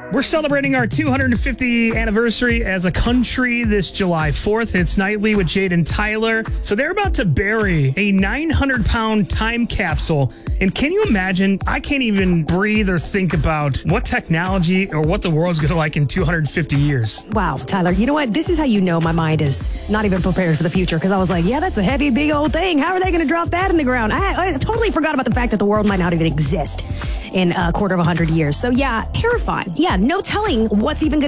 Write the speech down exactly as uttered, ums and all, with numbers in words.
We're celebrating our two hundred fiftieth anniversary as a country this July fourth. It's Nightly with Jade and Tyler. So they're about to bury a nine hundred pound time capsule. And can you imagine? I can't even breathe or think about what technology or what the world's going to like in two hundred fifty years. Wow, Tyler, you know what? This is how you know my mind is not even prepared for the future, because I was like, yeah, that's a heavy, big old thing. How are they going to drop that in the ground? I, I totally forgot about the fact that the world might not even exist in a quarter of a hundred years. So yeah, terrifying. Yeah, no telling what's even going to